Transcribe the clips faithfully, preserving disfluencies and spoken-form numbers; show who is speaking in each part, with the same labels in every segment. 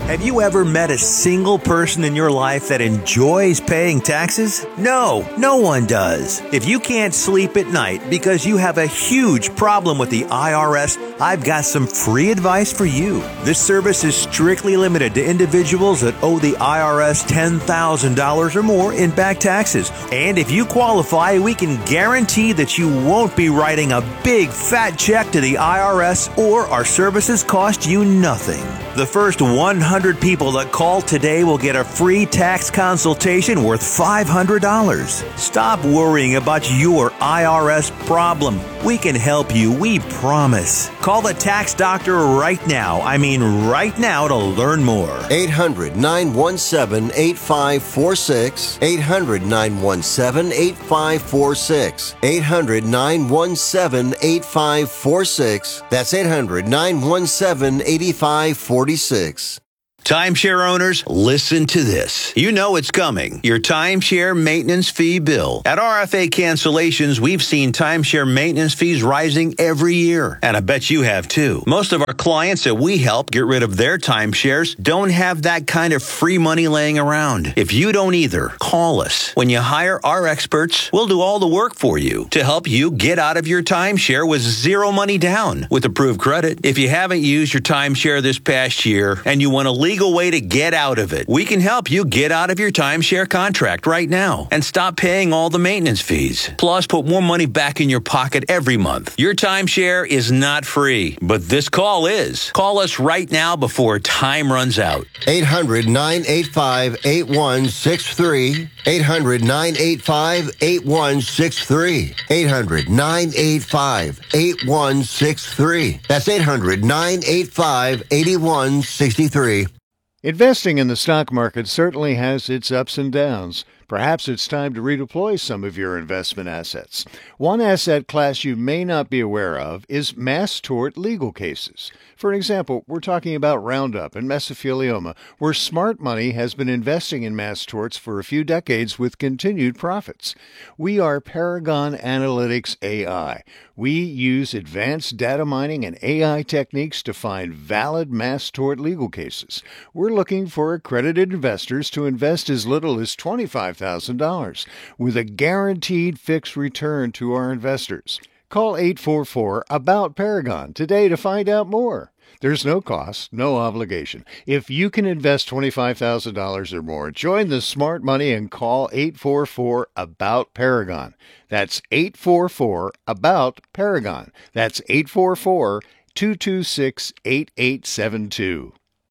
Speaker 1: Have you ever met a single person in your life that enjoys paying taxes? No, no one does. If you can't sleep at night because you have a huge problem with the I R S, I've got some free advice for you. This service is strictly limited to individuals that owe the I R S ten thousand dollars or more in back taxes. And if you qualify, we can guarantee that you won't be writing a big fat check to the I R S, or our services cost you nothing. The first one hundred people that call today will get a free tax consultation worth five hundred dollars. Stop worrying about your I R S problem. We can help you, we promise. Call the tax doctor right now. I mean right now to learn more.
Speaker 2: eight hundred, nine one seven, eight five four six. eight hundred, nine one seven, eight five four six. eight hundred, nine one seven, eight five four six. That's eight hundred, nine one seven, eight five four six.
Speaker 1: Timeshare owners, listen to this. You know it's coming. Your timeshare maintenance fee bill. At R F A Cancellations, we've seen timeshare maintenance fees rising every year. And I bet you have too. Most of our clients that we help get rid of their timeshares don't have that kind of free money laying around. If you don't either, call us. When you hire our experts, we'll do all the work for you to help you get out of your timeshare with zero money down with approved credit. If you haven't used your timeshare this past year and you want to leave legal way to get out of it, we can help you get out of your timeshare contract right now and stop paying all the maintenance fees. Plus, put more money back in your pocket every month. Your timeshare is not free, but this call is. Call us right now before time runs out.
Speaker 2: eight hundred, nine eight five, eight one six three. eight hundred, nine eight five, eight one six three. eight hundred, nine eight five, eight one six three. That's eight hundred, nine eight five, eight one six three.
Speaker 3: Investing in the stock market certainly has its ups and downs. Perhaps it's time to redeploy some of your investment assets. One asset class you may not be aware of is mass tort legal cases. For example, we're talking about Roundup and mesothelioma, where smart money has been investing in mass torts for a few decades with continued profits. We are Paragon Analytics A I. We use advanced data mining and A I techniques to find valid mass tort legal cases. We're looking for accredited investors to invest as little as twenty-five thousand dollars with a guaranteed fixed return to our investors. Call eight four four, A B O U T, Paragon today to find out more. There's no cost, no obligation. If you can invest twenty-five thousand dollars or more, join the smart money and call eight four four, A B O U T, Paragon. That's eight four four, A B O U T, Paragon. That's eight four four, two two six, eight eight seven two.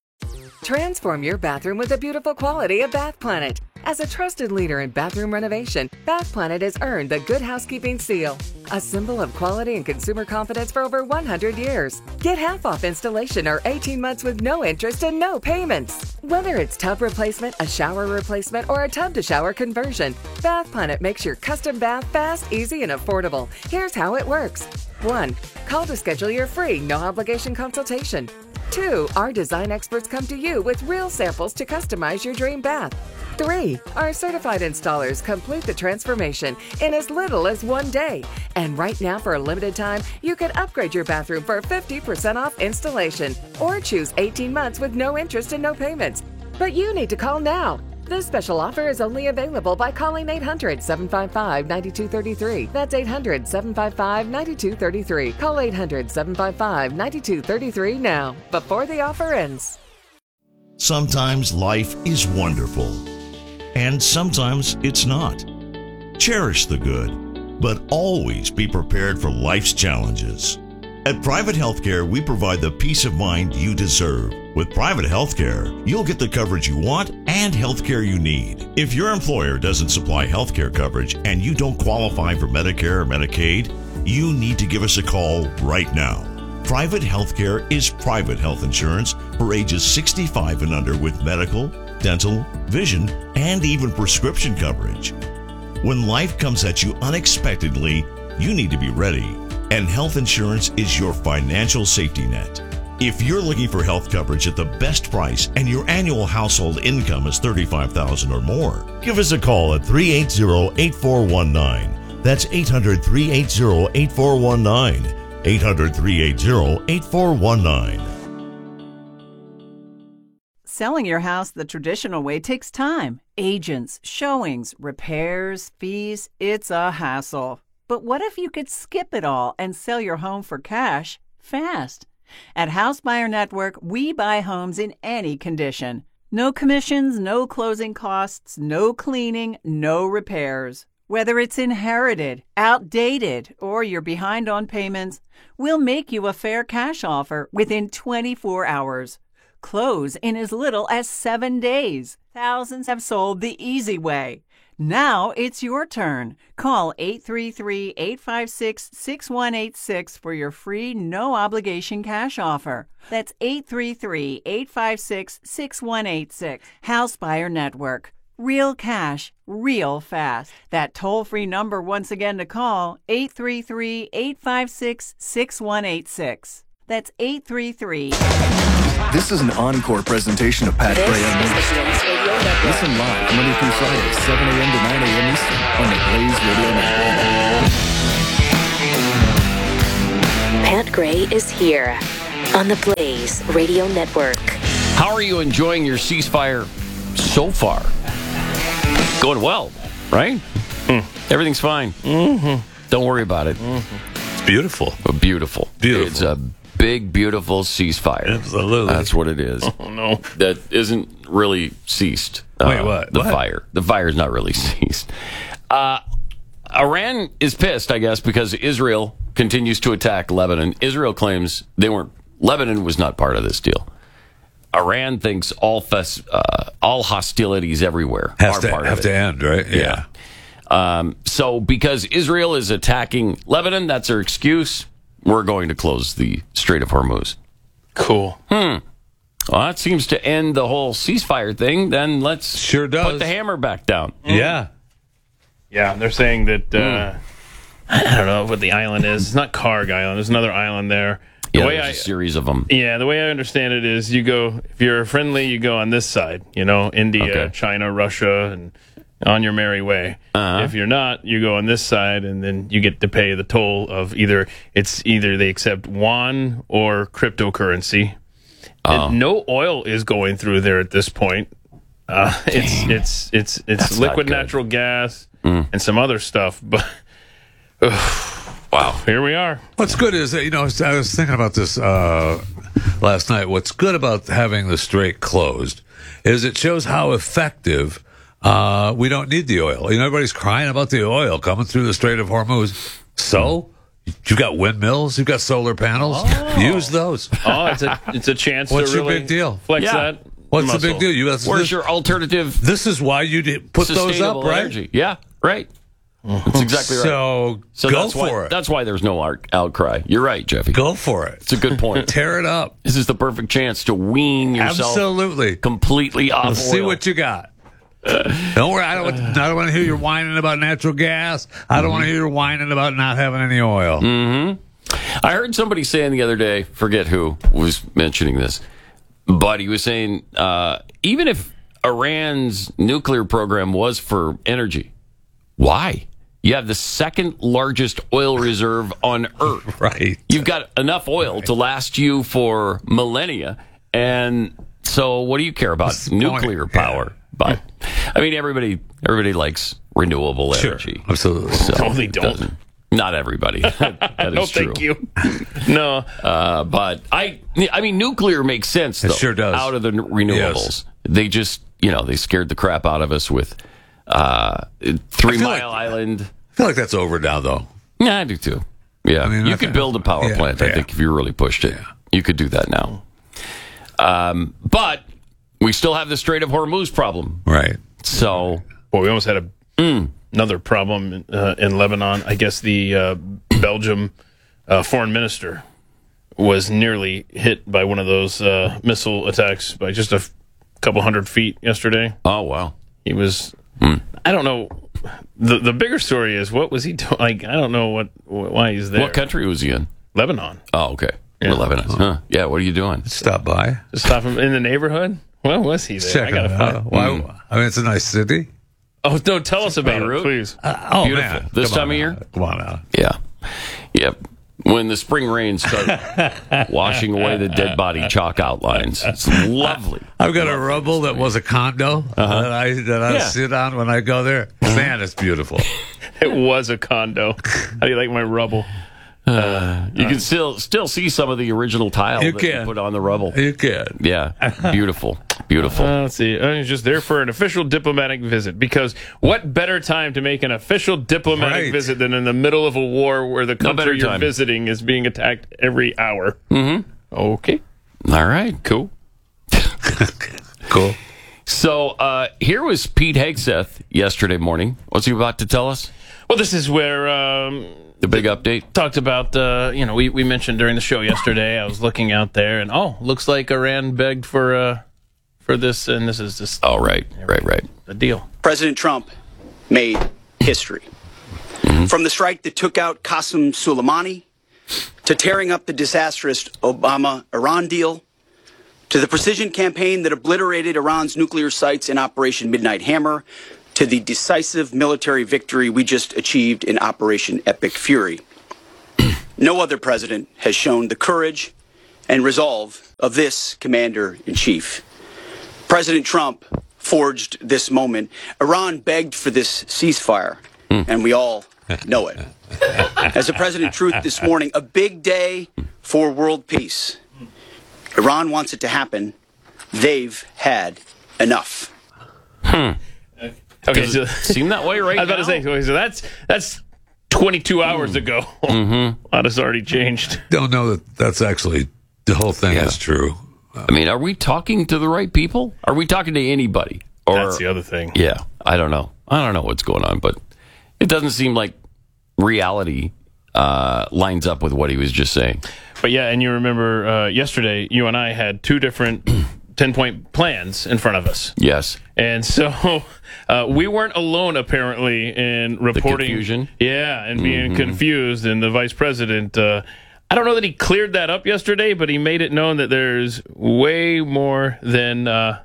Speaker 4: Transform your bathroom with the beautiful quality of Bath Planet. As a trusted leader in bathroom renovation, Bath Planet has earned the Good Housekeeping seal, a symbol of quality and consumer confidence for over one hundred years. Get half off installation or eighteen months with no interest and no payments. Whether it's tub replacement, a shower replacement, or a tub-to-shower conversion, Bath Planet makes your custom bath fast, easy, and affordable. Here's how it works. one. Call to schedule your free, no-obligation consultation. two. Our design experts come to you with real samples to customize your dream bath. three. Our certified installers complete the transformation in as little as one day. And right now, for a limited time, you can upgrade your bathroom for fifty percent off installation or choose eighteen months with no interest and no payments. But you need to call now. This special offer is only available by calling eight hundred, seven five five, nine two three three. That's eight hundred, seven five five, nine two three three. Call eight hundred, seven five five, nine two three three now, before the offer ends.
Speaker 5: Sometimes life is wonderful, and sometimes it's not. Cherish the good, but always be prepared for life's challenges. At Private Healthcare, we provide the peace of mind you deserve. With Private Healthcare, you'll get the coverage you want and healthcare you need. If your employer doesn't supply healthcare coverage and you don't qualify for Medicare or Medicaid, you need to give us a call right now. Private Healthcare is private health insurance for ages sixty-five and under with medical, dental, vision, and even prescription coverage. When life comes at you unexpectedly, you need to be ready. And health insurance is your financial safety net. If you're looking for health coverage at the best price and your annual household income is thirty-five thousand dollars or more, give us a call at three eight zero, eight four one nine. That's eight hundred, three eight zero, eight four one nine. eight hundred, three eight zero, eight four one nine.
Speaker 6: Selling your house the traditional way takes time. Agents, showings, repairs, fees. It's a hassle. But what if you could skip it all and sell your home for cash fast? At House Buyer Network, we buy homes in any condition. No commissions, no closing costs, no cleaning, no repairs. Whether it's inherited, outdated, or you're behind on payments, we'll make you a fair cash offer within twenty-four hours. Close in as little as seven days. Thousands have sold the easy way. Now it's your turn. Call eight three three, eight five six, six one eight six for your free, no-obligation cash offer. That's eight three three, eight five six, six one eight six. House Buyer Network. Real cash, real fast. That toll-free number once again to call, eight three three, eight five six, six one eight six. That's eight three three.
Speaker 7: This is an encore presentation of Pat Gray Unleashed. Listen live Monday through Friday, seven a.m. to nine a.m. Eastern on the Blaze Radio Network.
Speaker 8: Pat Gray is here on the Blaze Radio Network.
Speaker 9: How are you enjoying your ceasefire so far? Going well, right? Mm. Everything's fine. Mm-hmm. Don't worry about it.
Speaker 10: Mm-hmm. It's beautiful.
Speaker 9: Beautiful.
Speaker 10: Beautiful.
Speaker 9: It's a big, beautiful ceasefire.
Speaker 10: Absolutely.
Speaker 9: That's what it is.
Speaker 10: Oh, no.
Speaker 9: That isn't really ceased.
Speaker 10: Wait,
Speaker 9: uh,
Speaker 10: what?
Speaker 9: The
Speaker 10: what?
Speaker 9: fire. The fire's not really ceased. Uh, Iran is pissed, I guess, because Israel continues to attack Lebanon. Israel claims they weren't. Lebanon was not part of this deal. Iran thinks all fes, uh, all hostilities everywhere
Speaker 10: Has
Speaker 9: are
Speaker 10: to,
Speaker 9: part
Speaker 10: have
Speaker 9: of it.
Speaker 10: to end, right?
Speaker 9: Yeah. Um, so because Israel is attacking Lebanon, that's their excuse. We're going to close the Strait of Hormuz.
Speaker 11: Cool.
Speaker 9: Hmm. Well, that seems to end the whole ceasefire thing. Then let's
Speaker 10: sure does.
Speaker 9: put the hammer back down.
Speaker 10: Yeah.
Speaker 11: Yeah, they're saying that, uh, mm. I don't know what the island is. It's not Karg Island. There's another island there. The
Speaker 9: yeah,
Speaker 11: way
Speaker 9: there's
Speaker 11: I,
Speaker 9: a series of them.
Speaker 11: Yeah, the way I understand it is you go, if you're friendly, you go on this side, you know, India,
Speaker 9: Okay.
Speaker 11: China, Russia, and on your merry way.
Speaker 9: Uh-huh.
Speaker 11: If you're not, you go on this side, and then you get to pay the toll of either, it's either they accept yuan or cryptocurrency.
Speaker 9: Oh.
Speaker 11: And no oil is going through there at this point. Uh, it's, it's, it's, it's
Speaker 9: That's
Speaker 11: liquid
Speaker 9: not good.
Speaker 11: natural gas
Speaker 9: Mm.
Speaker 11: and some other stuff, but wow, here we are.
Speaker 10: What's good is that, you know, I was thinking about this uh, last night. What's good about having the strait closed is it shows how effective uh, we don't need the oil. You know, everybody's crying about the oil coming through the Strait of Hormuz. So, you've got windmills, you've got solar panels.
Speaker 11: Oh.
Speaker 10: Use those.
Speaker 11: Oh, it's a it's a chance
Speaker 10: What's
Speaker 11: to
Speaker 10: your
Speaker 11: really
Speaker 10: big deal?
Speaker 11: flex
Speaker 9: Yeah.
Speaker 11: that.
Speaker 10: What's
Speaker 11: muscle.
Speaker 10: the big deal? You got
Speaker 9: Where's
Speaker 10: this,
Speaker 9: your alternative
Speaker 10: this is why you did put those
Speaker 9: sustainable
Speaker 10: up, right?
Speaker 9: energy? Yeah, right. That's exactly right.
Speaker 10: So,
Speaker 9: So
Speaker 10: go
Speaker 9: that's
Speaker 10: for
Speaker 9: why,
Speaker 10: it.
Speaker 9: That's why there's no out- outcry. You're right, Jeffy.
Speaker 10: Go for it.
Speaker 9: It's a good point.
Speaker 10: Tear it up.
Speaker 9: This is the perfect chance to wean yourself
Speaker 10: Absolutely.
Speaker 9: completely off
Speaker 10: Let's see
Speaker 9: oil.
Speaker 10: what you got. Don't worry. I don't. I don't want to hear you whining about natural gas. I don't want to hear you whining about not having any oil.
Speaker 9: Mm-hmm. I heard somebody saying the other day, forget who was mentioning this, but he was saying uh, even if Iran's nuclear program was for energy, why? You have the second largest oil reserve on Earth.
Speaker 10: Right.
Speaker 9: You've got enough oil right. to last you for millennia. And so what do you care about That's nuclear power? Yeah. But I mean, everybody everybody likes renewable
Speaker 10: sure.
Speaker 9: energy.
Speaker 10: Absolutely.
Speaker 9: So
Speaker 11: no, they don't.
Speaker 9: Not everybody. that, that
Speaker 11: no,
Speaker 9: is true.
Speaker 11: thank you. No.
Speaker 9: Uh, but I I mean, nuclear makes sense, though.
Speaker 10: It sure does.
Speaker 9: Out of the renewables. Yes. They just, you know, they scared the crap out of us with uh, Three Mile
Speaker 10: like,
Speaker 9: Island.
Speaker 10: I feel like that's over now, though.
Speaker 9: Yeah, I do, too. Yeah, I mean, you I could think, build a power
Speaker 10: yeah,
Speaker 9: plant,
Speaker 10: yeah.
Speaker 9: I think, if you really pushed it. Yeah. You could do that now. Um, but we still have the Strait of Hormuz problem.
Speaker 10: Right.
Speaker 9: So.
Speaker 11: Well, we almost had a mm. another problem uh, in Lebanon. I guess the uh, Belgium uh, foreign minister was nearly hit by one of those uh, missile attacks by just a f- couple hundred feet yesterday.
Speaker 9: Oh, wow.
Speaker 11: He was,
Speaker 9: mm.
Speaker 11: I don't know. The the bigger story is, what was he doing? Like, I don't know what why he's there.
Speaker 9: What country was he in?
Speaker 11: Lebanon.
Speaker 9: Oh, okay.
Speaker 11: Yeah.
Speaker 9: Lebanon. Huh. Yeah, what are you doing?
Speaker 10: Stop by.
Speaker 11: Just stop him in the neighborhood? Well, was he there?
Speaker 10: Check
Speaker 11: I gotta
Speaker 10: it
Speaker 11: find
Speaker 10: out. Why, mm. I mean, it's a nice city.
Speaker 11: Oh, no, tell us about
Speaker 9: Beirut?
Speaker 11: it, please.
Speaker 10: Uh, oh,
Speaker 9: Beautiful.
Speaker 10: man.
Speaker 9: This
Speaker 10: Come
Speaker 9: time
Speaker 10: on
Speaker 9: of year?
Speaker 10: now. Come on now.
Speaker 9: Yeah. Yeah. when the spring rains start washing away the dead body chalk outlines. It's lovely.
Speaker 10: I've got a rubble that was a condo uh-huh. that I that I yeah. sit on when I go there. Man, it's beautiful.
Speaker 11: It was a condo. How do you like my rubble?
Speaker 9: Uh, you can still still see some of the original tile
Speaker 10: you
Speaker 9: that
Speaker 10: can.
Speaker 9: you put on the rubble.
Speaker 10: You can.
Speaker 9: Yeah. Beautiful. Beautiful.
Speaker 11: Uh, let's see. I was just there for an official diplomatic visit, because what better time to make an official diplomatic
Speaker 10: right.
Speaker 11: visit than in the middle of a war where the country
Speaker 9: no
Speaker 11: you're
Speaker 9: time.
Speaker 11: visiting is being attacked every hour?
Speaker 9: Mm-hmm.
Speaker 11: Okay.
Speaker 9: All right.
Speaker 11: Cool.
Speaker 10: Cool.
Speaker 9: So uh, here was Pete Hegseth yesterday morning. What's he about to tell us?
Speaker 11: Well, this is where... Um,
Speaker 9: The big update?
Speaker 11: Talked about, uh, you know, we, we mentioned during the show yesterday, I was looking out there, and, oh, looks like Iran begged for uh, for this, and this is just...
Speaker 9: Oh, right, right, right.
Speaker 11: The deal.
Speaker 12: President Trump made history. Mm-hmm. From the strike that took out Qasem Soleimani, to tearing up the disastrous Obama-Iran deal, to the precision campaign that obliterated Iran's nuclear sites in Operation Midnight Hammer, to the decisive military victory we just achieved in Operation Epic Fury. No other president has shown the courage and resolve of this commander-in-chief. President Trump forged this moment. Iran begged for this ceasefire, and we all know it. As the President Truth this morning, a big day for world peace. Iran wants it to happen. They've had enough.
Speaker 9: Hmm.
Speaker 11: Okay,
Speaker 9: Does it
Speaker 11: so
Speaker 9: seem that way right
Speaker 11: I was about
Speaker 9: now?
Speaker 11: to say, okay, so that's that's twenty-two hours mm. ago.
Speaker 9: Mm-hmm.
Speaker 11: A lot has already changed.
Speaker 10: Don't know that that's actually the whole thing
Speaker 9: Yeah.
Speaker 10: is true.
Speaker 9: I mean, are we talking to the right people? Are we talking to anybody? Or,
Speaker 11: That's the other thing.
Speaker 9: Yeah, I don't know. I don't know what's going on, but it doesn't seem like reality uh, lines up with what he was just saying.
Speaker 11: But yeah, and you remember uh, yesterday, you and I had two different ten-point plans in front of us.
Speaker 9: Yes.
Speaker 11: And so uh, we weren't alone, apparently, in reporting.
Speaker 9: The confusion?
Speaker 11: Yeah, and being
Speaker 9: Mm-hmm. confused.
Speaker 11: And the vice president, uh, I don't know that he cleared that up yesterday, but he made it known that there's way more than uh,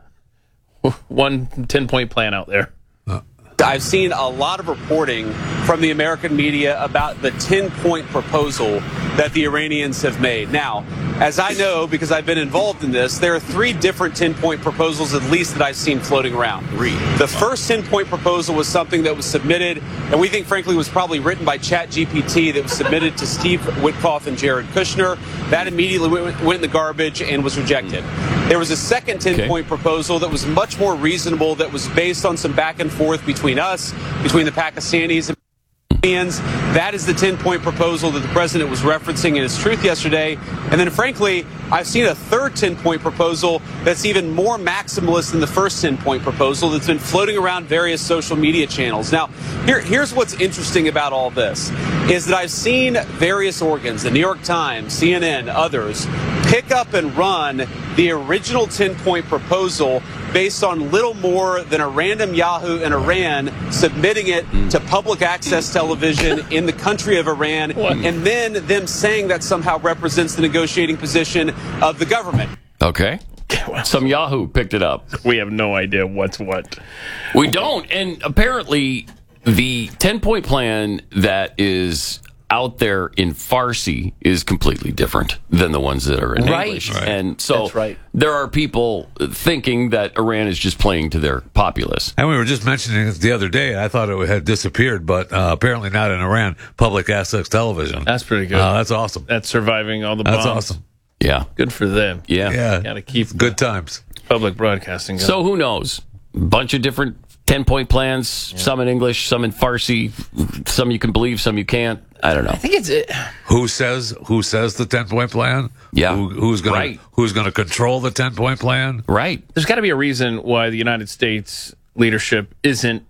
Speaker 11: one ten-point plan out there.
Speaker 13: I've seen a lot of reporting from the American media about the ten-point proposal that the Iranians have made. Now, as I know, because I've been involved in this, there are three different ten-point proposals, at least, that I've seen floating around. Three. The first ten-point proposal was something that was submitted, and we think, frankly, was probably written by ChatGPT, that was submitted to Steve Witkoff and Jared Kushner. That immediately went, went in the garbage and was rejected. There was a second ten-point okay. proposal that was much more reasonable, that was based on some back and forth between us, between the Pakistanis and Indians. That is the ten-point proposal that the president was referencing in his truth yesterday. And then, frankly, I've seen a third ten-point proposal that's even more maximalist than the first ten-point proposal that's been floating around various social media channels. Now, here, here's what's interesting about all this, is that I've seen various organs, the New York Times, C N N, others, pick up and run the original ten-point proposal based on little more than a random Yahoo in Iran submitting it to public access television in the country of Iran, what? and then them saying that somehow represents the negotiating position of the government.
Speaker 9: Okay. Some Yahoo picked it up.
Speaker 11: We have no idea what's what.
Speaker 9: We don't. And apparently the ten-point plan that is out there in Farsi is completely different than the ones that are in
Speaker 11: right.
Speaker 9: English.
Speaker 11: Right.
Speaker 9: And so
Speaker 11: That's right.
Speaker 9: there are people thinking that Iran is just playing to their populace.
Speaker 10: And we were just mentioning it the other day. I thought it had disappeared, but uh, apparently not in Iran. Public access television.
Speaker 11: That's pretty good.
Speaker 10: Uh, that's awesome.
Speaker 11: That's surviving all the bombs.
Speaker 10: That's awesome.
Speaker 9: Yeah.
Speaker 11: Good for them.
Speaker 9: Yeah.
Speaker 10: Yeah.
Speaker 11: Got to keep
Speaker 10: good times.
Speaker 11: Public broadcasting going.
Speaker 9: So who knows? Bunch of different ten-point plans, yeah. Some in English, some in Farsi, some you can believe, some you can't. I don't know.
Speaker 11: I think it's it.
Speaker 10: Who says who says the ten-point plan?
Speaker 9: Yeah.
Speaker 10: Who, who's going
Speaker 9: right.
Speaker 10: to who's going to control the ten-point plan?
Speaker 9: Right.
Speaker 11: There's got to be a reason why the United States leadership isn't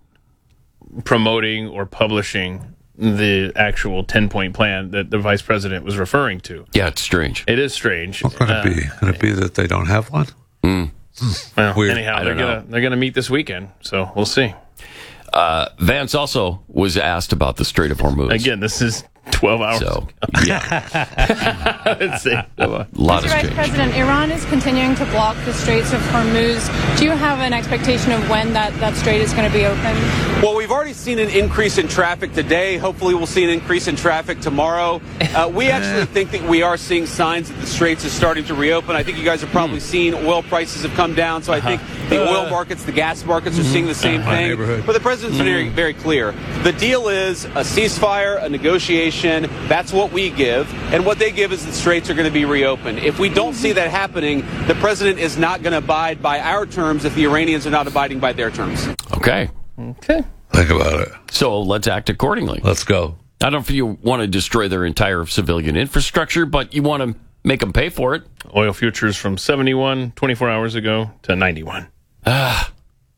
Speaker 11: promoting or publishing the actual ten-point plan that the vice president was referring to.
Speaker 9: Yeah, it's strange.
Speaker 11: It is strange.
Speaker 10: What could
Speaker 11: uh,
Speaker 10: it be? Could it be that they don't have one?
Speaker 9: Mm.
Speaker 11: Well,
Speaker 10: Weird.
Speaker 11: anyhow, they're gonna they're gonna meet this weekend, so we'll see.
Speaker 9: Uh, Vance also was asked about the Strait of Hormuz.
Speaker 11: Again, this is twelve hours.
Speaker 9: So, yeah.
Speaker 11: Let's see.
Speaker 9: A lot has
Speaker 14: Mister Vice
Speaker 9: changed.
Speaker 14: President, Iran is continuing to block the Straits of Hormuz. Do you have an expectation of when that, that strait is going to be open?
Speaker 13: Well, we've already seen an increase in traffic today. Hopefully, we'll see an increase in traffic tomorrow. Uh, we actually think that we are seeing signs that the Straits is starting to reopen. I think you guys have probably seen oil prices have come down, so I think the oil markets, the gas markets are seeing the same thing. But the president's been very, very clear. The deal is a ceasefire, a negotiation. That's what we give. And what they give is the Straits are going to be reopened. If we don't see that happening, the president is not going to abide by our terms if the Iranians are not abiding by their terms.
Speaker 9: Okay.
Speaker 11: Okay.
Speaker 10: Think about it.
Speaker 9: So let's act accordingly.
Speaker 10: Let's go.
Speaker 9: I don't know if you want to destroy their entire civilian infrastructure, but you want to make them pay for it.
Speaker 11: Oil futures from seventy-one twenty-four hours ago to ninety-one.
Speaker 9: Ah.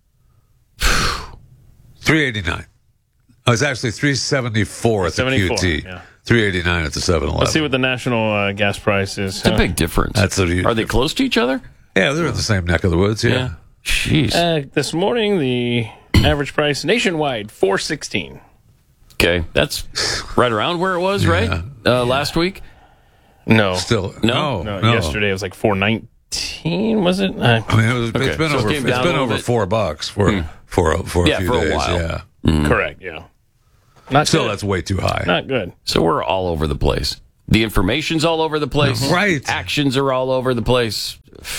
Speaker 10: three eighty-nine. Oh, it's actually three seventy-four at the Q T.
Speaker 11: Yeah.
Speaker 10: three eighty-nine at the seven eleven.
Speaker 11: Let's see what the national uh, gas price is.
Speaker 9: It's a big difference.
Speaker 10: That's a,
Speaker 9: Are they close to each other?
Speaker 10: Yeah, they're in the same neck of the woods. Yeah.
Speaker 9: Yeah. Jeez.
Speaker 11: Uh, this morning, the average price nationwide four sixteen.
Speaker 9: Okay, that's right around where it was, right?
Speaker 10: Yeah.
Speaker 9: Uh, last week.
Speaker 11: No,
Speaker 10: Still,
Speaker 9: No?
Speaker 10: no,
Speaker 11: no,
Speaker 10: no.
Speaker 11: Yesterday it was like four nineteen. Was it? Uh,
Speaker 10: I mean, it was,
Speaker 9: Okay,
Speaker 10: it's been
Speaker 9: so it
Speaker 10: over.
Speaker 9: came
Speaker 10: It's
Speaker 9: down a
Speaker 10: been
Speaker 9: little
Speaker 10: over
Speaker 9: bit.
Speaker 10: four bucks for for a- for a
Speaker 9: Yeah,
Speaker 10: few
Speaker 9: for a
Speaker 10: days.
Speaker 9: while.
Speaker 10: Yeah.
Speaker 11: Correct. Yeah. Not
Speaker 10: Still,
Speaker 11: good.
Speaker 10: that's way too high.
Speaker 11: Not good.
Speaker 9: So we're all over the place. The information's all over the place.
Speaker 10: Right.
Speaker 9: Actions are all over the place.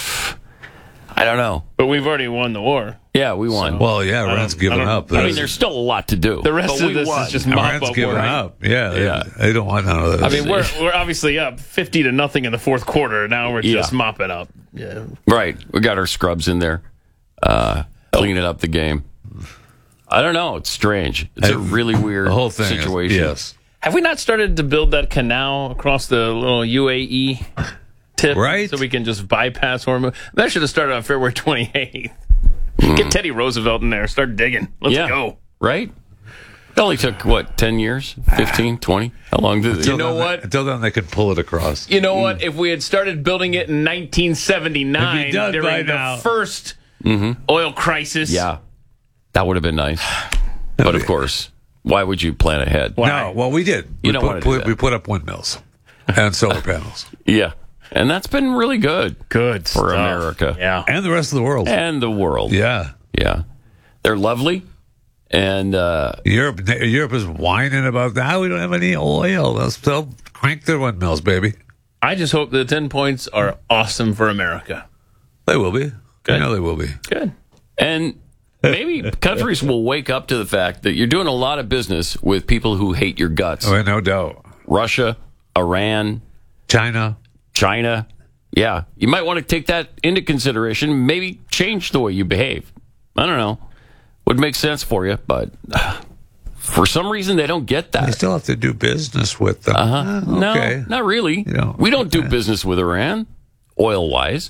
Speaker 9: I don't know.
Speaker 11: But we've already won the war.
Speaker 9: Yeah, we won.
Speaker 10: Well, yeah,
Speaker 11: I
Speaker 10: Iran's
Speaker 11: don't-
Speaker 10: given
Speaker 11: I don't-
Speaker 10: up.
Speaker 9: I mean, there's still a lot to do.
Speaker 11: The rest
Speaker 9: but
Speaker 11: of
Speaker 9: we
Speaker 11: this
Speaker 9: won.
Speaker 11: is just mop
Speaker 10: Iran's
Speaker 11: up
Speaker 10: given
Speaker 11: war.
Speaker 10: up. Yeah, they,
Speaker 9: Yeah.
Speaker 10: they don't want none of this.
Speaker 11: I mean, we're we're obviously up fifty to nothing in the fourth quarter. Now we're just
Speaker 9: Yeah.
Speaker 11: mopping up. Yeah.
Speaker 9: Right. We got our scrubs in there, uh, cleaning up the game. I don't know. It's strange. It's a really weird
Speaker 10: the whole thing is-
Speaker 9: situation.
Speaker 10: yes.
Speaker 11: Have we not started to build that canal across the little U A E tip?
Speaker 10: Right.
Speaker 11: So we can just bypass Hormuz? That should have started on February twenty-eighth. Get Teddy Roosevelt in there. Start digging. Let's
Speaker 9: Yeah.
Speaker 11: go.
Speaker 9: Right? It only took, what, ten years? fifteen, twenty? How long did it?
Speaker 10: Until
Speaker 11: You know
Speaker 10: then,
Speaker 11: what?
Speaker 10: Until then, they could pull it across.
Speaker 11: You know what? If we had started building it in nineteen seventy-nine
Speaker 10: It'd be done by
Speaker 11: during the
Speaker 10: now.
Speaker 11: first oil crisis.
Speaker 9: Yeah. That would have been nice. But of course, why would you plan ahead?
Speaker 10: No, well, we did.
Speaker 9: You
Speaker 10: we
Speaker 9: don't
Speaker 10: put,
Speaker 9: wanna do
Speaker 10: put-
Speaker 9: that.
Speaker 10: We put up windmills and solar panels.
Speaker 9: Yeah. And that's been really good.
Speaker 11: Good
Speaker 9: for
Speaker 11: stuff.
Speaker 9: America.
Speaker 11: Yeah.
Speaker 10: And the rest of the world.
Speaker 9: And the world.
Speaker 10: Yeah.
Speaker 9: Yeah. They're lovely. And uh,
Speaker 10: Europe Europe is whining about that. We don't have any oil. They'll still crank their windmills, baby.
Speaker 11: I just hope the ten points are awesome for America.
Speaker 10: They will be.
Speaker 11: Good.
Speaker 10: I know they will be.
Speaker 11: Good.
Speaker 9: and maybe countries will wake up to the fact that you're doing a lot of business with people who hate your guts.
Speaker 10: Oh, no doubt.
Speaker 9: Russia, Iran,
Speaker 10: China.
Speaker 9: China. Yeah. You might want to take that into consideration. Maybe change the way you behave. I don't know. Would make sense for you, but uh, for some reason they don't get that.
Speaker 10: They still have to do business with them.
Speaker 9: Uh-huh.
Speaker 10: Uh, okay.
Speaker 9: No, not really.
Speaker 10: You don't-
Speaker 9: we don't do
Speaker 10: okay.
Speaker 9: business with Iran, oil-wise.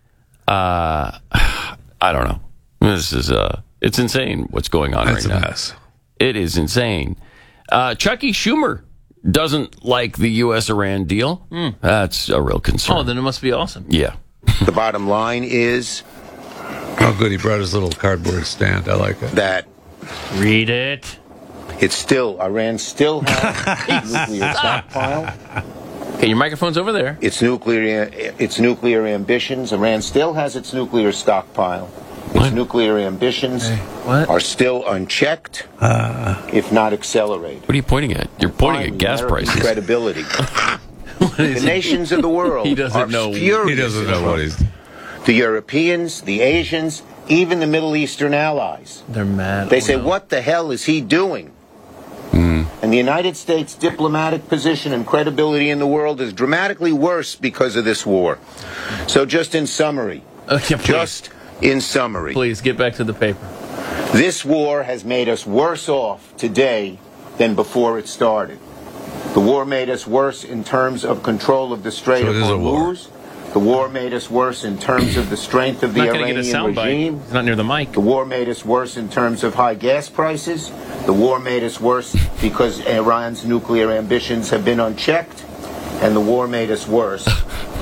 Speaker 9: Uh, I don't know. This is uh, it's insane what's going on
Speaker 10: That's
Speaker 9: right
Speaker 10: a
Speaker 9: now.
Speaker 10: mess.
Speaker 9: It is insane. Uh, Chucky Schumer doesn't like the U S Iran deal. That's a real concern.
Speaker 11: Oh, then it must be awesome.
Speaker 9: Yeah.
Speaker 2: The bottom line is
Speaker 10: Oh, good. He brought his little cardboard stand. I like it.
Speaker 2: that
Speaker 11: Read it.
Speaker 2: it's still, Iran still has a nuclear stockpile.
Speaker 11: Okay, your microphone's over there.
Speaker 2: Its nuclear, its nuclear ambitions. Iran still has its nuclear stockpile. Its nuclear ambitions
Speaker 11: What?
Speaker 2: are still unchecked, if not accelerated.
Speaker 9: What are you pointing at? You're pointing at
Speaker 2: Finally,
Speaker 9: gas
Speaker 2: American
Speaker 9: prices.
Speaker 2: credibility. The nations of the world
Speaker 11: He doesn't
Speaker 2: are
Speaker 11: know.
Speaker 2: furious.
Speaker 10: He doesn't know what he's.
Speaker 2: The Europeans, the Asians, even the Middle Eastern allies.
Speaker 11: They're mad.
Speaker 2: They
Speaker 11: Oh,
Speaker 2: say,
Speaker 11: no.
Speaker 2: what the hell is he doing? And the United States' diplomatic position and credibility in the world is dramatically worse because of this war. So just in summary,
Speaker 11: Okay, please,
Speaker 2: just in summary,
Speaker 11: please get back to the paper.
Speaker 2: this war has made us worse off today than before it started. The war made us worse in terms of control of the Strait
Speaker 10: So
Speaker 2: of
Speaker 10: it is a war.
Speaker 2: Hormuz. The war made us worse in terms of the strength of the
Speaker 11: I'm not going to get a
Speaker 2: Iranian regime.
Speaker 11: soundbite. It's not near the mic.
Speaker 2: The war made us worse in terms of high gas prices. The war made us worse because Iran's nuclear ambitions have been unchecked. And the war made us worse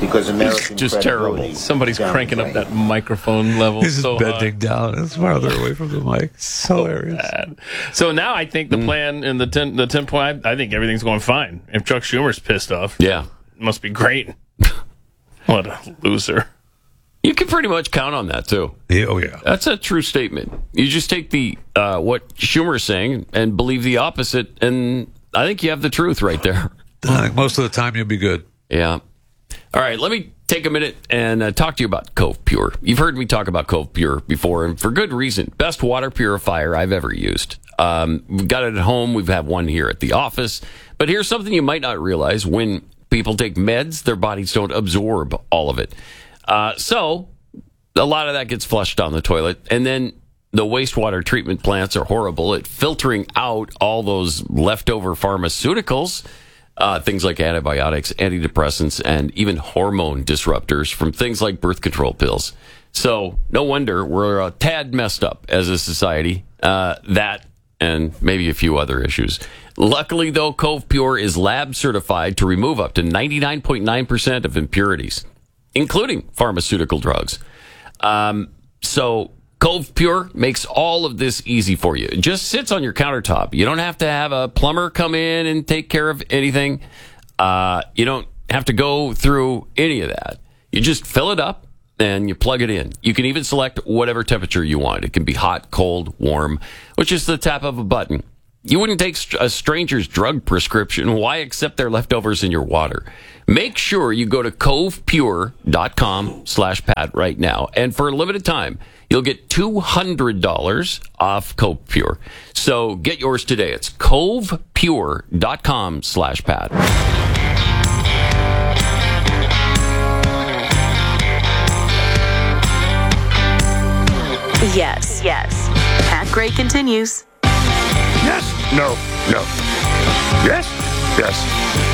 Speaker 2: because American
Speaker 11: just terrible. Somebody's cranking up that microphone level.
Speaker 10: He's
Speaker 11: so
Speaker 10: just bending
Speaker 11: high.
Speaker 10: down. It's farther away from the mic. It's
Speaker 11: so
Speaker 10: hilarious.
Speaker 11: Bad. So now I think the mm. plan and the ten, the ten point, I think everything's going fine. If Chuck Schumer's pissed off,
Speaker 9: yeah,
Speaker 11: it must be great. What a loser.
Speaker 9: You can pretty much count on that, too.
Speaker 10: Yeah, oh, yeah.
Speaker 9: That's a true statement. You just take the uh, what Schumer is saying and believe the opposite, and I think you have the truth right there.
Speaker 10: I think most of the time you'll be good.
Speaker 9: Yeah. All right, let me take a minute and uh, talk to you about Cove Pure. You've heard me talk about Cove Pure before, and for good reason. Best water purifier I've ever used. Um, we've got it at home. We've had one here at the office. But here's something you might not realize. When people take meds, their bodies don't absorb all of it. Uh, so a lot of that gets flushed down the toilet. And then the wastewater treatment plants are horrible at filtering out all those leftover pharmaceuticals, uh, things like antibiotics, antidepressants, and even hormone disruptors from things like birth control pills. So no wonder we're a tad messed up as a society. Uh, that and maybe a few other issues. Luckily, though, Cove Pure is lab certified to remove up to ninety-nine point nine percent of impurities, including pharmaceutical drugs. Um, so Cove Pure makes all of this easy for you. It just sits on your countertop. You don't have to have a plumber come in and take care of anything. Uh, you don't have to go through any of that. You just fill it up and you plug it in. You can even select whatever temperature you want. It can be hot, cold, warm, which is the tap of a button. You wouldn't take a stranger's drug prescription. Why accept their leftovers in your water? Make sure you go to covepure.com slash Pat right now. And for a limited time, you'll get two hundred dollars off Cove Pure. So get yours today. It's covepure.com slash Pat.
Speaker 8: Yes, yes. Pat Gray continues.
Speaker 15: Yes. No. No. Yes. Yes.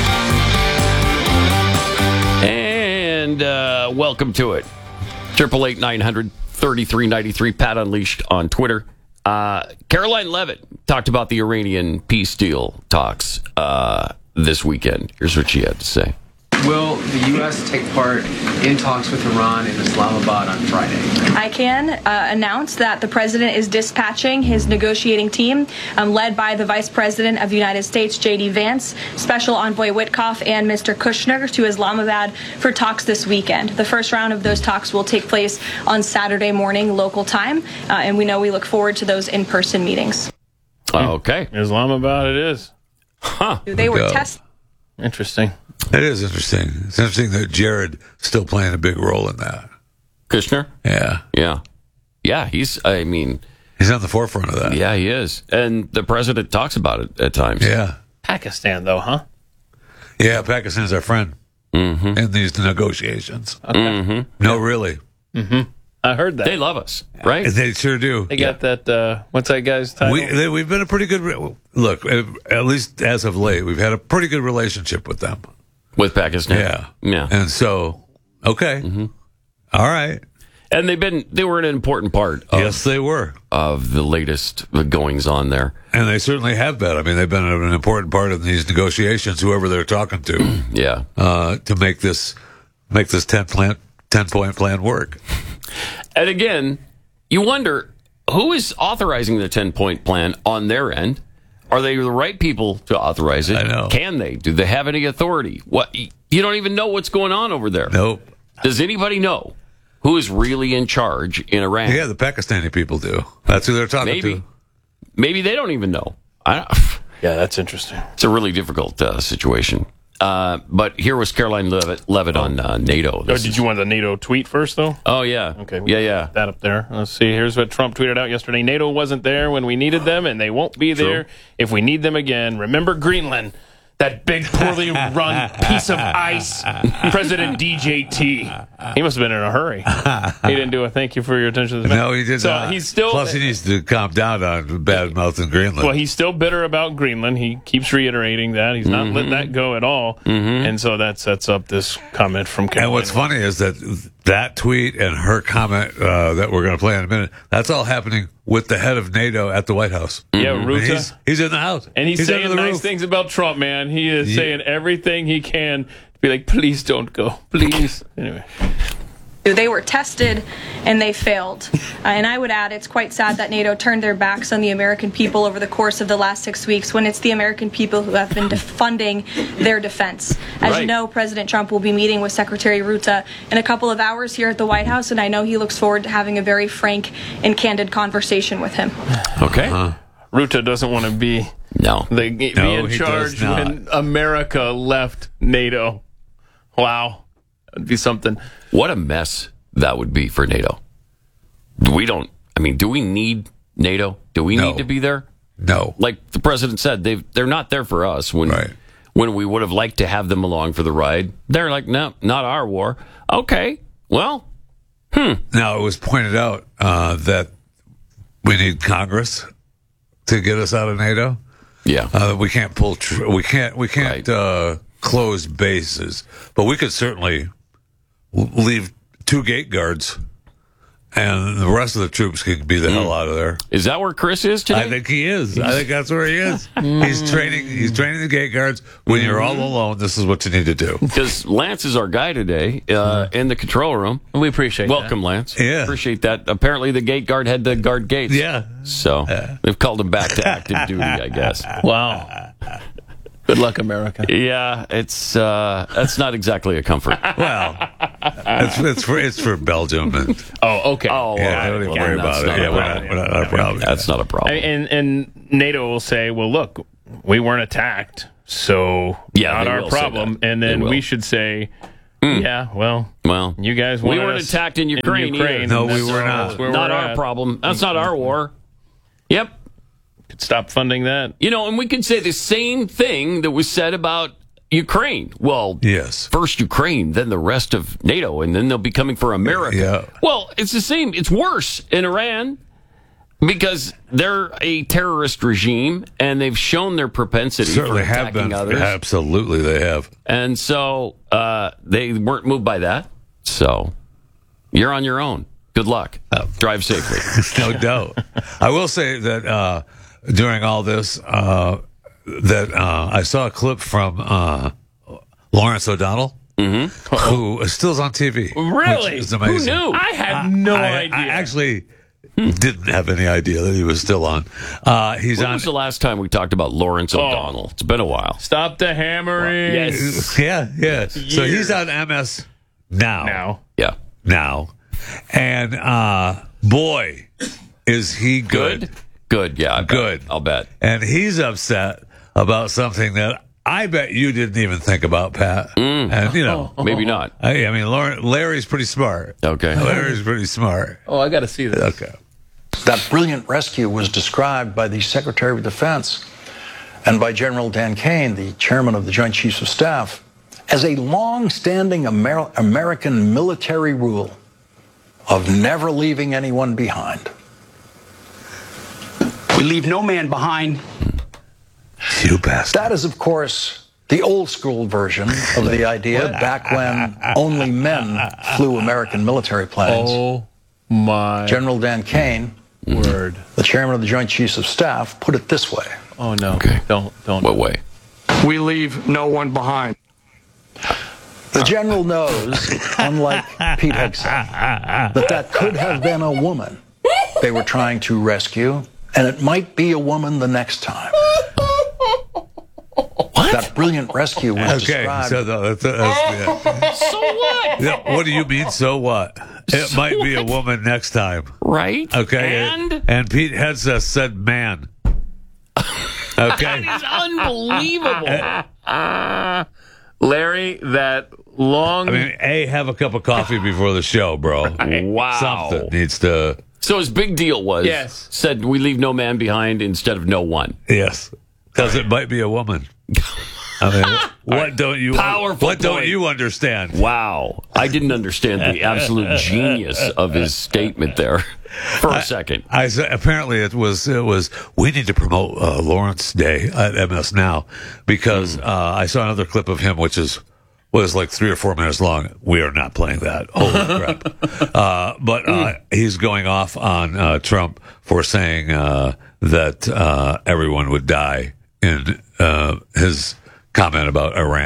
Speaker 9: And uh, welcome to it. Triple eight nine hundred thirty three ninety three. Pat Unleashed on Twitter. Uh, Caroline Levitt talked about the Iranian peace deal talks uh, this weekend. Here's what she had to say.
Speaker 16: Will the U S take part in talks with Iran in Islamabad on Friday?
Speaker 17: I can uh, announce that the president is dispatching his negotiating team, um, led by the Vice President of the United States, J D Vance, Special Envoy Witkoff, and Mister Kushner to Islamabad for talks this weekend. The first round of those talks will take place on Saturday morning local time, uh, and we know we look forward to those in-person meetings.
Speaker 9: Okay.
Speaker 11: Islamabad it is.
Speaker 9: Huh.
Speaker 17: They were tested.
Speaker 11: Interesting.
Speaker 10: It is interesting. It's interesting that Jared still playing a big role in that.
Speaker 9: Kushner?
Speaker 10: Yeah.
Speaker 9: Yeah. Yeah, he's, I mean...
Speaker 10: He's on the forefront of that.
Speaker 9: Yeah, he is. And the president talks about it at times.
Speaker 10: Yeah.
Speaker 11: Pakistan, though, huh?
Speaker 10: Yeah, Pakistan's our friend
Speaker 9: mm-hmm.
Speaker 10: in these negotiations.
Speaker 11: Okay.
Speaker 9: Mm-hmm.
Speaker 10: No, really.
Speaker 11: Mm-hmm. I heard that.
Speaker 9: They love us, right?
Speaker 10: They sure do.
Speaker 11: They got yeah. that, uh, what's that guy's title?
Speaker 10: We, they, we've been a pretty good... Re- look, at least as of late, we've had a pretty good relationship with them.
Speaker 9: With Pakistan.
Speaker 10: Yeah.
Speaker 9: Yeah.
Speaker 10: And so, okay.
Speaker 9: Mm-hmm.
Speaker 10: All right.
Speaker 9: And they've been, they were an important part of,
Speaker 10: yes, they were.
Speaker 9: of the latest goings on there.
Speaker 10: And they certainly have been. I mean, they've been an important part of these negotiations, whoever they're talking to.
Speaker 9: yeah.
Speaker 10: Uh, to make this, make this ten plan, ten point plan work.
Speaker 9: And again, you wonder who is authorizing the ten point plan on their end? Are they the right people to authorize it?
Speaker 10: I know.
Speaker 9: Can they? Do they have any authority? What you don't even know what's going on over there.
Speaker 10: Nope.
Speaker 9: Does anybody know who is really in charge in Iran?
Speaker 10: Yeah, the Pakistani people do. That's who they're talking
Speaker 9: Maybe.
Speaker 10: to.
Speaker 9: Maybe they don't even know. I don't,
Speaker 11: yeah, that's interesting.
Speaker 9: It's a really difficult uh, situation. Uh, but here was Caroline Levitt, Levitt oh. on uh, NATO.
Speaker 11: Oh, did is... you want the NATO tweet first, though?
Speaker 9: Oh, yeah.
Speaker 11: Okay.
Speaker 9: Yeah, yeah.
Speaker 11: That up there. Let's see. Here's what Trump tweeted out yesterday. NATO wasn't there when we needed them, and they won't be there True. if we need them again. Remember Greenland, that big, poorly run piece of ice. President D J T. He must have been in a hurry. He didn't do a thank you for your attention to the man.
Speaker 10: No, he did
Speaker 11: so
Speaker 10: not.
Speaker 11: He's still,
Speaker 10: Plus, he needs to calm down on bad mouth in Greenland.
Speaker 11: Well, he's still bitter about Greenland. He keeps reiterating that. He's not mm-hmm. letting that go at all.
Speaker 9: Mm-hmm.
Speaker 11: And so that sets up this comment from Caroline.
Speaker 10: And what's funny is that that tweet and her comment uh, that we're going to play in a minute, that's all happening with the head of NATO at the White House.
Speaker 11: Yeah, Ruta.
Speaker 10: He's, he's in the house.
Speaker 11: And he's,
Speaker 10: he's
Speaker 11: saying nice
Speaker 10: roof.
Speaker 11: things about Trump, man. He is yeah. saying everything he can Be like, please don't go. Please. Anyway.
Speaker 17: They were tested and they failed. Uh, and I would add, it's quite sad that NATO turned their backs on the American people over the course of the last six weeks when it's the American people who have been defunding their defense. As
Speaker 9: Right.
Speaker 17: you know, President Trump will be meeting with Secretary Ruta in a couple of hours here at the White House, and I know he looks forward to having a very frank and candid conversation with him.
Speaker 9: Okay.
Speaker 11: Uh-huh. Ruta doesn't want to be,
Speaker 9: no.
Speaker 11: the, be
Speaker 10: No,
Speaker 11: in
Speaker 10: he
Speaker 11: charge
Speaker 10: does not.
Speaker 11: when America left NATO. Wow. That'd be something.
Speaker 9: What a mess that would be for NATO. We don't, I mean, do we need NATO? Do we
Speaker 10: No.
Speaker 9: need to be there?
Speaker 10: No.
Speaker 9: Like the president said, they they're not there for us when
Speaker 10: Right.
Speaker 9: when we would have liked to have them along for the ride. They're like, no, not our war. Okay, well, hmm.
Speaker 10: Now, it was pointed out uh, that we need Congress to get us out of NATO.
Speaker 9: Yeah.
Speaker 10: Uh, we can't pull, tr- we can't, we can't uh, close bases, but we could certainly l- leave two gate guards, and the rest of the troops can be the
Speaker 9: Mm.
Speaker 10: hell out of there.
Speaker 9: Is that where Chris is today?
Speaker 10: I think he is. I think that's where he is. he's training. He's training the gate guards. When you're all alone, this is what you need to do.
Speaker 9: Because Lance is our guy today uh, in the control room.
Speaker 11: We appreciate
Speaker 9: Welcome,
Speaker 11: that.
Speaker 9: Lance.
Speaker 10: Yeah.
Speaker 9: Appreciate that. Apparently, the gate guard had to guard gates.
Speaker 10: Yeah.
Speaker 9: So they've called him back to active duty, I guess.
Speaker 11: Wow. Good luck, America.
Speaker 9: Yeah, it's uh, that's not exactly a comfort.
Speaker 10: Well, it's, it's for it's for Belgium. And,
Speaker 11: Oh, okay.
Speaker 9: Oh,
Speaker 10: yeah,
Speaker 9: all
Speaker 10: don't even
Speaker 9: right.
Speaker 10: worry
Speaker 9: Well, that's
Speaker 10: about it.
Speaker 9: not a
Speaker 10: Yeah, we're not,
Speaker 9: problem.
Speaker 10: we're not, not a problem.
Speaker 9: That's not a
Speaker 11: I
Speaker 9: problem.
Speaker 11: mean, and, and NATO will say, well, look, we weren't attacked, so
Speaker 9: Yeah,
Speaker 11: not
Speaker 9: they
Speaker 11: our
Speaker 9: will say
Speaker 11: problem.
Speaker 9: that.
Speaker 11: And
Speaker 9: They
Speaker 11: then
Speaker 9: will.
Speaker 11: we should say, yeah, well,
Speaker 9: Well,
Speaker 11: you guys
Speaker 9: we
Speaker 11: wanted
Speaker 9: weren't
Speaker 11: us
Speaker 9: attacked in Ukraine. either.
Speaker 11: Ukraine,
Speaker 10: No,
Speaker 11: and
Speaker 10: we
Speaker 11: that's
Speaker 10: were
Speaker 11: all-
Speaker 10: not.
Speaker 11: that's where
Speaker 9: Not
Speaker 11: we're
Speaker 9: our
Speaker 11: at.
Speaker 9: problem. That's not our war. Yep.
Speaker 11: Could stop funding that.
Speaker 9: You know, and we could say the same thing that was said about Ukraine. Well,
Speaker 10: Yes.
Speaker 9: first Ukraine, then the rest of NATO, and then they'll be coming for America.
Speaker 10: Yeah.
Speaker 9: Well, it's the same. It's worse in Iran because they're a terrorist regime, and they've shown their propensity
Speaker 10: Certainly
Speaker 9: for
Speaker 10: have
Speaker 9: attacking
Speaker 10: been.
Speaker 9: others.
Speaker 10: Absolutely, they have.
Speaker 9: And so uh, they weren't moved by that. So you're on your own. Good luck. Drive safely.
Speaker 10: No doubt. I will say that uh, during all this, uh, that uh, I saw a clip from uh, Lawrence O'Donnell, mm-hmm. who still is on T V.
Speaker 11: Really?
Speaker 10: Which is amazing.
Speaker 9: Who knew?
Speaker 11: I had no
Speaker 10: I,
Speaker 11: idea.
Speaker 10: I actually didn't have any idea that he was still on. Uh, he's
Speaker 9: When
Speaker 10: on.
Speaker 9: was the last time we talked about Lawrence
Speaker 11: Oh.
Speaker 9: O'Donnell? It's been a while.
Speaker 11: Stop the hammering.
Speaker 9: Yes.
Speaker 10: Yeah, yeah. So he's on M S now.
Speaker 11: Now.
Speaker 9: Yeah.
Speaker 10: Now. And uh, boy, is he good.
Speaker 9: Good? Good, yeah. I bet.
Speaker 10: Good.
Speaker 9: I'll bet.
Speaker 10: And he's upset about something that I bet you didn't even think about, Pat.
Speaker 9: Mm.
Speaker 10: And, you know,
Speaker 9: Maybe not.
Speaker 10: I, I mean, Lauren, Larry's pretty smart.
Speaker 9: Okay.
Speaker 10: Larry's pretty smart.
Speaker 11: Oh, I got to see this.
Speaker 10: Okay.
Speaker 18: That brilliant rescue was described by the Secretary of Defense and by General Dan Kane, the chairman of the Joint Chiefs of Staff, as a long-standing Amer- American military rule of never leaving anyone behind.
Speaker 12: We leave no man behind.
Speaker 10: You bastard.
Speaker 18: That is, of course, the old school version of the idea back when only men flew American military planes.
Speaker 11: Oh, my
Speaker 18: General Dan Kane,
Speaker 11: word.
Speaker 18: the chairman of the Joint Chiefs of Staff, put it this way.
Speaker 11: Oh, no.
Speaker 9: Okay.
Speaker 11: Don't, don't.
Speaker 9: What way?
Speaker 15: We leave no one behind.
Speaker 18: The general knows, unlike Pete Hegseth, that that could have been a woman they were trying to rescue, and it might be a woman the next time.
Speaker 9: What?
Speaker 18: That brilliant rescue was
Speaker 10: Okay.
Speaker 18: described.
Speaker 10: So, that's, that's, yeah.
Speaker 9: So what?
Speaker 10: Yeah, what do you mean, so what? It
Speaker 9: So
Speaker 10: might be a
Speaker 9: what?
Speaker 10: woman next time.
Speaker 9: Right?
Speaker 10: Okay.
Speaker 9: And?
Speaker 10: And Pete Hegseth said man. Okay.
Speaker 9: That is unbelievable.
Speaker 11: Larry, that long.
Speaker 10: I mean, A, have a cup of coffee before the show, bro.
Speaker 9: Wow.
Speaker 10: Something needs to.
Speaker 9: So his big deal was
Speaker 11: Yes.
Speaker 9: said we leave no man behind instead of no one.
Speaker 10: Yes. Because it might be a woman. I mean, what don't you
Speaker 9: Powerful
Speaker 10: What don't
Speaker 9: point.
Speaker 10: you understand?
Speaker 9: Wow. I didn't understand the absolute genius of his statement there for a second.
Speaker 10: I said apparently it was it was we need to promote uh, Lawrence Day at M S Now because uh, I saw another clip of him which is was like three or four minutes long. We are not playing that. Holy crap! Uh, but uh, he's going off on uh, Trump for saying uh, that uh, everyone would die in uh, his comment about Iran.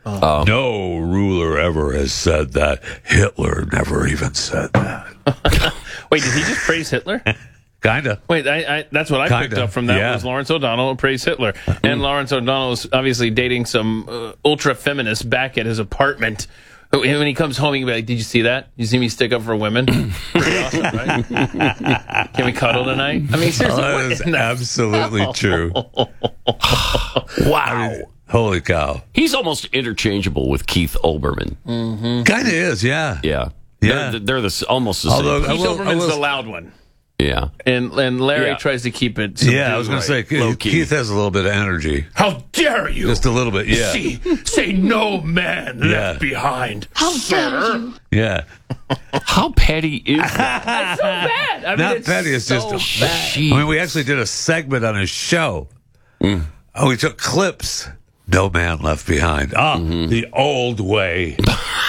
Speaker 10: Oh. No ruler ever has said that. Hitler never even said that.
Speaker 11: Wait, did he just praise Hitler?
Speaker 10: Kinda.
Speaker 11: Wait, I, I, that's what I
Speaker 10: Kinda.
Speaker 11: picked up from that
Speaker 10: Yeah.
Speaker 11: was Lawrence O'Donnell praised Hitler. And Lawrence O'Donnell was obviously dating some uh, ultra-feminist back at his apartment. When he comes home, he can be like, did you see that? You see me stick up for women? Pretty awesome, right? Can we cuddle tonight? I mean, seriously.
Speaker 10: Oh,
Speaker 11: what
Speaker 10: that is
Speaker 11: in the
Speaker 10: absolutely
Speaker 11: hell?
Speaker 10: true.
Speaker 9: Wow.
Speaker 10: I mean, holy cow.
Speaker 9: He's almost interchangeable with Keith Olbermann.
Speaker 11: Mm-hmm.
Speaker 10: Kind of is, yeah.
Speaker 9: Yeah.
Speaker 10: Yeah.
Speaker 9: They're, they're the, almost the
Speaker 10: Although,
Speaker 9: same.
Speaker 10: I
Speaker 11: Keith
Speaker 10: will- I
Speaker 11: Olbermann's
Speaker 10: will-
Speaker 11: the loud one.
Speaker 9: Yeah.
Speaker 11: And and Larry
Speaker 9: Yeah.
Speaker 11: tries to keep it
Speaker 10: Yeah, I was going to say,
Speaker 11: subdued, right?
Speaker 10: Keith, Keith has a little bit of energy.
Speaker 11: How dare you?
Speaker 10: Just a little bit, yeah.
Speaker 11: See, say no man left
Speaker 10: Yeah.
Speaker 11: behind.
Speaker 8: How dare you?
Speaker 10: Yeah.
Speaker 9: How petty is that?
Speaker 11: That's so bad. I mean,
Speaker 10: Not
Speaker 11: it's
Speaker 10: petty, it's
Speaker 11: so
Speaker 10: just.
Speaker 11: bad.
Speaker 10: I mean, we actually did a segment on his show.
Speaker 9: Mm.
Speaker 10: Oh, we took clips. No man left behind. Ah,
Speaker 9: Mm-hmm.
Speaker 10: the old way.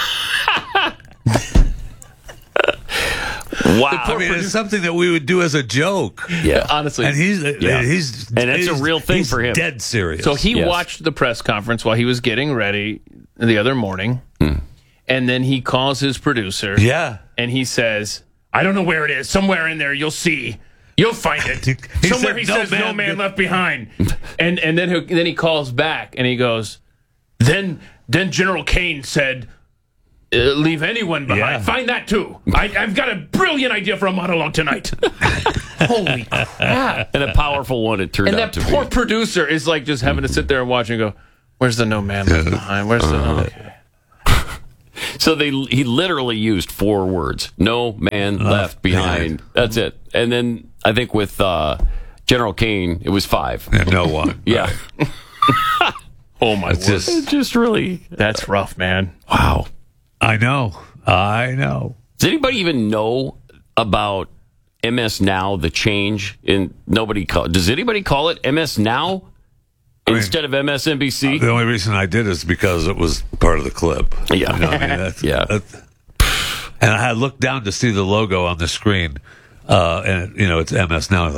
Speaker 9: Wow.
Speaker 10: I mean, it's something that we would do as a joke.
Speaker 9: Yeah.
Speaker 11: Honestly.
Speaker 10: And he's
Speaker 9: Yeah.
Speaker 10: he's
Speaker 9: And it's a
Speaker 10: he's-
Speaker 9: real thing
Speaker 10: he's
Speaker 9: for him.
Speaker 10: Dead serious.
Speaker 11: So he
Speaker 9: Yes.
Speaker 11: watched the press conference while he was getting ready the other morning. And then he calls his producer.
Speaker 10: Yeah.
Speaker 11: And he says, I don't know where it is. Somewhere in there, you'll see. You'll find it.
Speaker 10: He
Speaker 11: Somewhere
Speaker 10: said,
Speaker 11: he
Speaker 10: "No
Speaker 11: says, no
Speaker 10: man
Speaker 11: man
Speaker 10: did-"
Speaker 11: left behind. and and then he, then he calls back and he goes, then then General Kane said, uh, leave anyone behind.
Speaker 10: Yeah.
Speaker 11: Find that too. I, I've got a brilliant idea for a monologue tonight. Holy crap.
Speaker 9: And a powerful one it turned
Speaker 11: And
Speaker 9: out
Speaker 11: that
Speaker 9: to
Speaker 11: poor
Speaker 9: be.
Speaker 11: producer is like just having to sit there and watch and go, where's the no man left behind? Where's the
Speaker 9: Uh-huh.
Speaker 11: okay.
Speaker 9: So they he literally used four words. No man left behind. That's it. And then I think with uh, General Kane, it was five.
Speaker 10: And no one.
Speaker 9: Yeah.
Speaker 11: Oh my
Speaker 10: It's
Speaker 11: word.
Speaker 10: just-
Speaker 9: It's just really.
Speaker 11: That's rough, man.
Speaker 9: Wow.
Speaker 10: I know. I know.
Speaker 9: Does anybody even know about M S Now, the change in nobody call does anybody call it M S Now instead of M S N B C?
Speaker 10: The only reason I did is because it was part of the clip.
Speaker 9: Yeah.
Speaker 10: You know, I mean, that's,
Speaker 9: Yeah.
Speaker 10: that's- and I had looked down to see the logo on the screen, uh, and you know it's M S Now.